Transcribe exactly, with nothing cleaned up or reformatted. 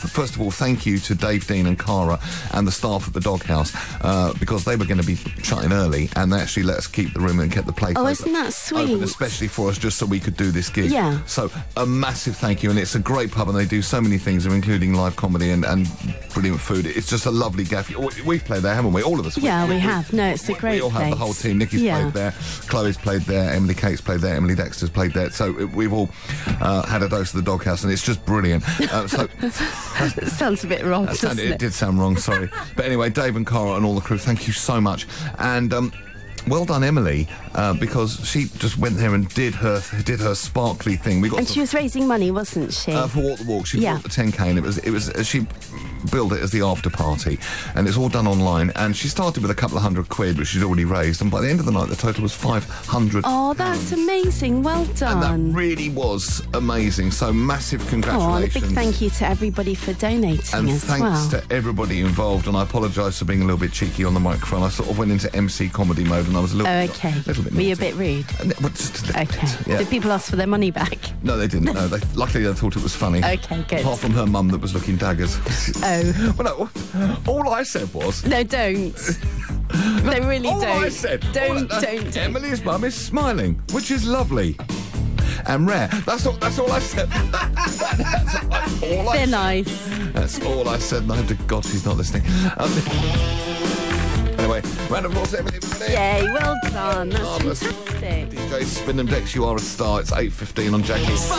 first of all, thank you to Dave, Dean and Cara and the staff at the Doghouse, uh, because they were going to be shutting early and they actually let us keep the room and kept the place Oh, open, isn't that sweet? open, especially for us, just so we could do this gig. Yeah. So a massive thank you, and it's a great pub and they do so many things, including live comedy and, and brilliant food. It's just a lovely gaff. We've played there, haven't we? All of us. Yeah, we, we have. No, it's a great We all have the place. whole team. Nikki's Yeah. played there, Chloe's played there, Emily Kate's played there, Emily Dexter's played there. So uh, we've all uh, had a dose of the Doghouse, and it's just brilliant. Uh, so It sounds a bit wrong, that doesn't sounded, it? it did sound wrong, sorry. But anyway, Dave and Cara and all the crew, thank you so much. And um, well done, Emily, uh, because she just went there and did her did her sparkly thing. We got And some, she was raising money, wasn't she? uh, for Walk the Walk. She Yeah. bought the ten K, and it was it was uh, she billed it as the after party, and it's all done online. And she started with a couple of hundred quid, which she'd already raised, and by the end of the night, the total was five hundred. Oh, that's amazing. Well And done. that really was amazing. So massive Oh, and a congratulations. big thank you to everybody for donating And as thanks well. to everybody involved, and I apologise for being a little bit cheeky on the microphone. I sort of went into M C comedy mode, and I was a little, Oh, bit, okay. a little bit Were you a naughty. bit rude? And it- well, just a little Okay. bit, yeah. Did people ask for their money back? No, they didn't. No, they, luckily they thought it was funny. Okay, good. Apart from her mum that was looking daggers. Oh. Well, no, all I said was... No, don't. They really all don't. I said... Don't, all I- don't, don't. Emily's mum is smiling, which is lovely. And rare. That's all, that's all I said. That's all I They're said. nice. That's all I said, and I hope to God she's not listening. Um, anyway, round of applause, Emily. everybody. Yay, well done. That's Marvellous. fantastic. D J Spin and Dex, you are a star. It's eight fifteen on Jackie.